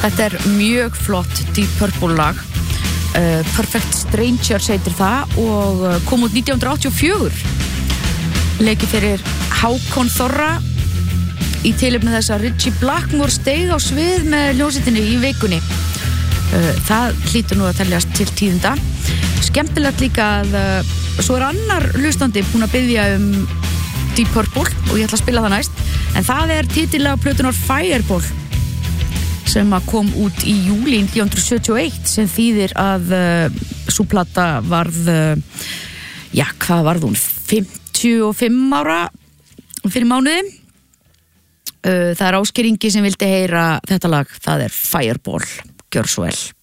Þetta mjög flott Deep Purple lag. Perfect Strangers heitir það og kom út 1984. Leikið fyrir Hákon Þorra í tilefni þess að Ritchie Blackmore steig á svið með hljómsveitinni í vikunni. Það hlýtur nú að teljast til tíðinda. Skemmtilegt líka að svo annar hlustandi búinn að biðja Deep Purple og ég ætla að spila það næst. En það titillaga plötunar Fireball sem kom út í júlí 1971 sem þýðir að sú plata varð, hvað varð hún? 55 ára fyrir mánuði. Það Ásgeir Ingi sem vildi heyra þetta lag, það Fireball. Gjör svo vel.